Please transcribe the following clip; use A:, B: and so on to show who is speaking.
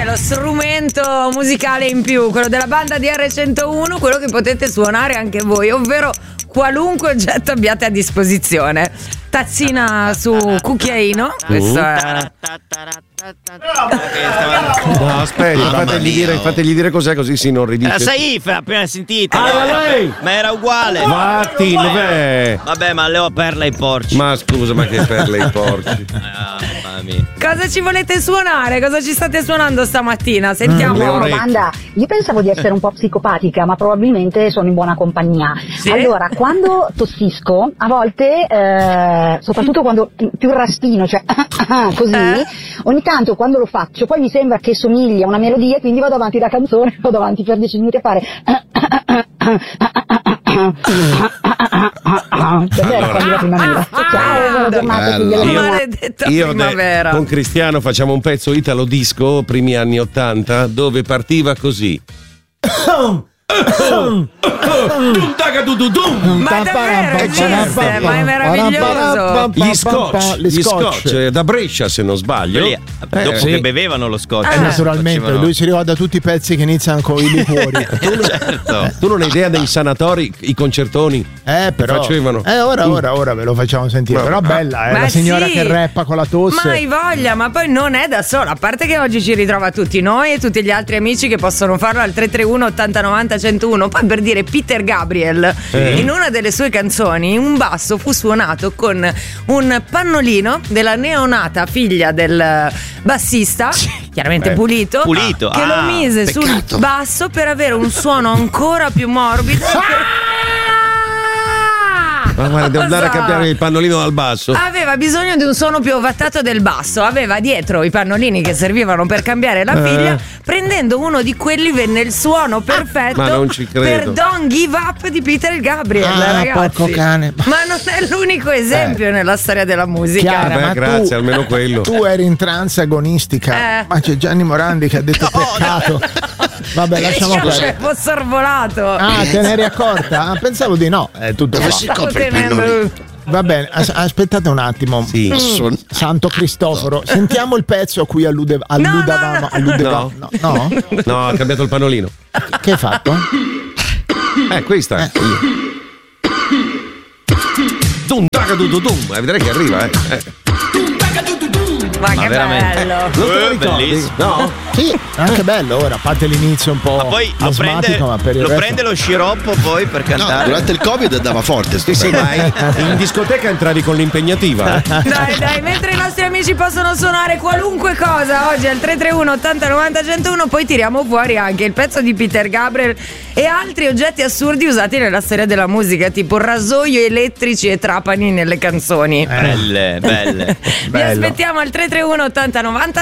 A: lo strumento musicale in più, quello della banda DR101, quello che potete suonare anche voi, ovvero qualunque oggetto abbiate a disposizione. Tazzina su cucchiaino, questo è.
B: No, aspetta, fategli dire cos'è, così si inorridisce.
C: La Saif, appena sentito.
B: Lei!
C: Ma era uguale.
B: Vatti, dov'è?
C: Vabbè, ma le ho perla ai porci.
B: Ma scusa, ma che perle i porci.
C: Mamma mia.
A: Cosa ci volete suonare? Cosa ci state suonando stamattina? Sentiamo.
D: Domanda, io pensavo di essere un po' psicopatica, ma probabilmente sono in buona compagnia.
A: Sì?
D: Allora, quando tossisco, a volte, soprattutto quando più raspino, cioè così, ogni tanto quando lo faccio, poi mi sembra che somiglia a una melodia, quindi vado avanti la canzone, vado avanti per 10 minuti a fare davvero quando la primavera. Ciao, buona giornata, figlia della mia.
A: Maledetta
B: Io
A: primavera.
B: con Cristiano facciamo un pezzo italo disco primi anni 80 dove partiva così.
A: Ma davvero esiste, ma è meraviglioso.
B: Gli scotch da Brescia, se non sbaglio.
C: Dopo che bevevano lo scotch.
E: Naturalmente,
C: facevano...
E: lui si ricorda tutti i pezzi che iniziano con i liquori.
C: Certo.
B: Tu non hai idea dei sanatori, i concertoni
E: Però
B: facevano.
E: ora ve lo facciamo sentire. Però bella,
A: Ma
E: la signora
A: sì.
E: che rappa con la tosse.
A: Ma hai voglia, ma poi non è da sola. A parte che oggi ci ritrova tutti noi e tutti gli altri amici che possono farlo al 331 80 90 101. Poi per dire Peter Gabriel, in una delle sue canzoni un basso fu suonato con un pannolino della neonata figlia del bassista, chiaramente pulito, che lo mise sul basso per avere un suono ancora più morbido.
B: Ma guarda, devo andare a cambiare il pannolino dal basso.
A: Aveva bisogno di un suono più ovattato del basso. Aveva dietro i pannolini che servivano per cambiare la figlia. Prendendo uno di quelli venne il suono perfetto
B: Ma non ci credo.
A: per Don't Give Up di Peter Gabriel, ragazzi.
E: porco cane.
A: Ma non è l'unico esempio nella storia della musica.
E: Chiara,
B: Beh,
E: ma
B: grazie, almeno quello.
E: Tu eri in trance agonistica, ma c'è Gianni Morandi che ha detto peccato. Vabbè, lasciamo
A: Cioè,
E: perdere.
A: ho sorvolato.
E: Ah, te ne eri accorta? Pensavo di no. È tutto qua.
A: Stavo tenendo-
E: Va bene, aspettate un attimo.
B: Sì.
E: Santo Cristoforo, sentiamo il pezzo a cui alludevamo. No?
B: No, ha cambiato il pannolino.
E: Che hai fatto?
B: Questa. Dum, taca, vedrai che arriva,
A: Ma che
C: veramente.
A: bello.
B: Non te lo ricordi?
C: bellissimo.
B: No?
E: Sì, anche bello ora, a parte l'inizio un po'
C: Ma poi lo
E: asmatico, ma per il resto...
C: prende lo sciroppo poi per
F: No,
C: cantare.
F: durante il Covid andava forte.
B: Sì, ma in discoteca entravi con l'impegnativa.
A: Dai, mentre i nostri amici possono suonare qualunque cosa oggi al 331 80 90 101, poi tiriamo fuori anche il pezzo di Peter Gabriel e altri oggetti assurdi usati nella storia della musica, tipo rasoio elettrici e trapani nelle canzoni.
C: Belle.
A: Vi aspettiamo al 331 80 90